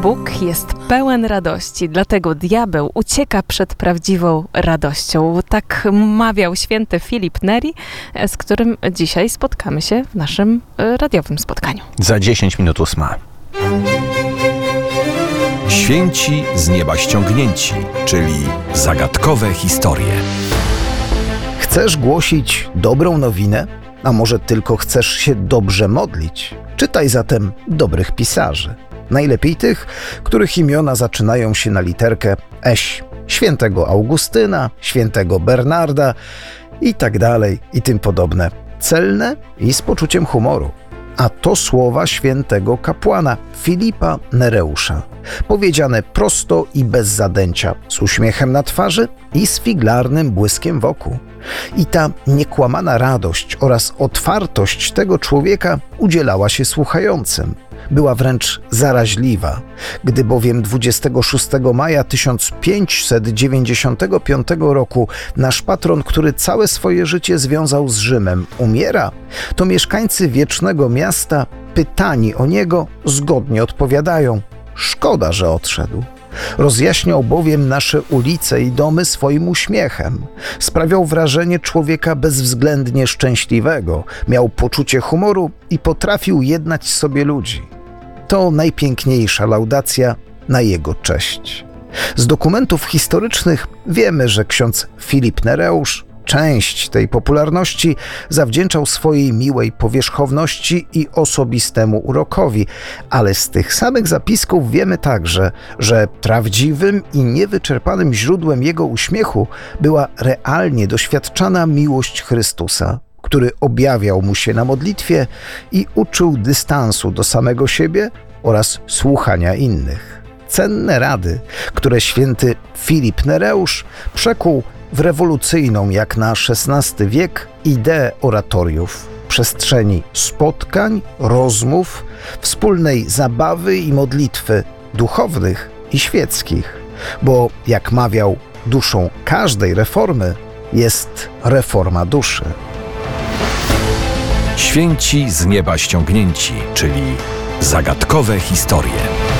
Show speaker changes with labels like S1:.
S1: Bóg jest pełen radości, dlatego diabeł ucieka przed prawdziwą radością. Tak mawiał święty Filip Neri, z którym dzisiaj spotkamy się w naszym radiowym spotkaniu.
S2: Za 10 minut 8.
S3: Święci z nieba ściągnięci, czyli zagadkowe historie.
S2: Chcesz głosić dobrą nowinę? A może tylko chcesz się dobrze modlić? Czytaj zatem dobrych pisarzy. Najlepiej tych, których imiona zaczynają się na literkę Eś. Świętego Augustyna, świętego Bernarda i tak dalej i tym podobne. Celne i z poczuciem humoru. A to słowa świętego kapłana Filipa Nereusza. Powiedziane prosto i bez zadęcia, z uśmiechem na twarzy i z figlarnym błyskiem wokół. I ta niekłamana radość oraz otwartość tego człowieka udzielała się słuchającym. Była wręcz zaraźliwa, gdy bowiem 26 maja 1595 roku nasz patron, który całe swoje życie związał z Rzymem, umiera, to mieszkańcy wiecznego miasta, pytani o niego, zgodnie odpowiadają: szkoda, że odszedł. Rozjaśniał bowiem nasze ulice i domy swoim uśmiechem. Sprawiał wrażenie człowieka bezwzględnie szczęśliwego, miał poczucie humoru i potrafił jednać sobie ludzi. To najpiękniejsza laudacja na jego cześć. Z dokumentów historycznych wiemy, że ksiądz Filip Nereusz część tej popularności zawdzięczał swojej miłej powierzchowności i osobistemu urokowi, ale z tych samych zapisków wiemy także, że prawdziwym i niewyczerpanym źródłem jego uśmiechu była realnie doświadczana miłość Chrystusa, który objawiał mu się na modlitwie i uczył dystansu do samego siebie oraz słuchania innych. Cenne rady, które święty Filip Nereusz przekuł w rewolucyjną jak na XVI wiek ideę oratoriów, przestrzeni spotkań, rozmów, wspólnej zabawy i modlitwy duchownych i świeckich, bo jak mawiał, duszą każdej reformy jest reforma duszy.
S3: Święci z nieba ściągnięci, czyli zagadkowe historie.